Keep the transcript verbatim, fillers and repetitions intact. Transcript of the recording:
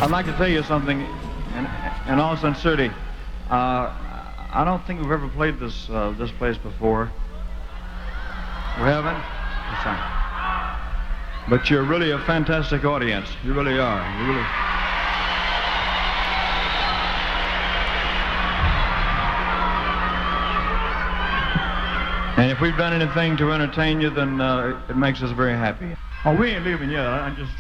I'd like to tell you something, in, in all sincerity. Uh, I don't think we've ever played this uh, this place before. We haven't? Yes, sir. But you're really a fantastic audience. You really are. You really. And if we've done anything to entertain you, then uh, it makes us very happy. Oh, we ain't leaving yet. I just